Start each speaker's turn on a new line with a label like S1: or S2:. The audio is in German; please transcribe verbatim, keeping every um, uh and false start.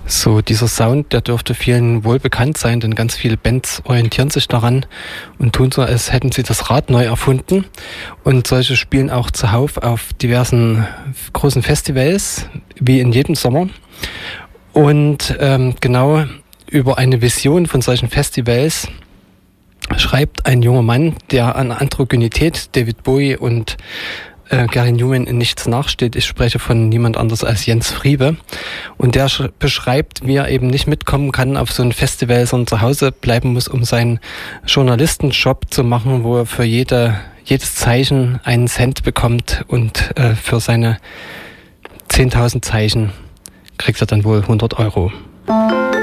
S1: So, dieser Sound, der dürfte vielen wohl bekannt sein, denn ganz viele Bands orientieren sich daran und tun so, als hätten sie das Rad neu erfunden. Und solche spielen auch zuhauf auf diversen großen Festivals, wie in jedem Sommer. Und ähm, genau über eine Vision von solchen Festivals schreibt ein junger Mann, der an Androgynität, David Bowie und äh, Gary Numan in nichts nachsteht. Ich spreche von niemand anders als Jens Friebe. Und der sch- beschreibt, wie er eben nicht mitkommen kann auf so ein Festival, sondern zu Hause bleiben muss, um seinen Journalistenjob zu machen, wo er für jede, jedes Zeichen einen Cent bekommt und äh, für seine zehntausend Zeichen kriegt er dann wohl hundert Euro.